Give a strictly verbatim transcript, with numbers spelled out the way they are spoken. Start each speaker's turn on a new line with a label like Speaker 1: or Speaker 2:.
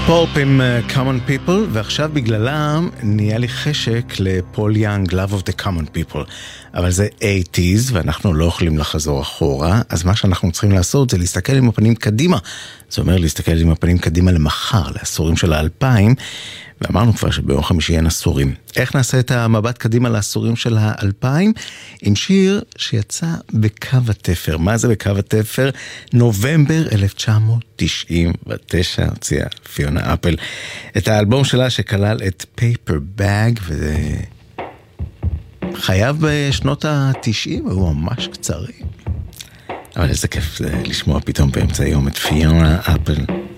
Speaker 1: פופ עם uh, Common People, ועכשיו בגללם נהיה לי חשק לפול יאנג, Love of the Common People. אבל זה שמונים, ואנחנו לא יכולים לחזור אחורה, אז מה שאנחנו צריכים לעשות זה להסתכל עם הפנים קדימה. זה אומר להסתכל עם הפנים קדימה למחר, לעשורים של האלפיים, ואמרנו כבר שביום חמישי אין עשורים. איך נעשה את המבט קדימה לעשורים של האלפיים? עם שיר שיצא בקו התפר. מה זה בקו התפר? נובמבר אלף תשע מאות תשעים ותשע הוציאה פיונה אפל את האלבום שלה שכלל את Paper Bag, וזה חייב בשנות ה-תשעים, והוא ממש קצרים. אבל איזה כיף זה לשמוע פתאום באמצע היום את פיונה אפל.